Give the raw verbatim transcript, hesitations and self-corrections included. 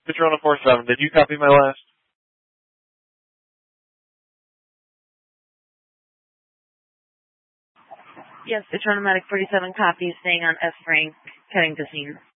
Patrona four seven, did you copy my last? Yes, Patrona Medic forty-seven copies, staying on S. Frank, heading to scene.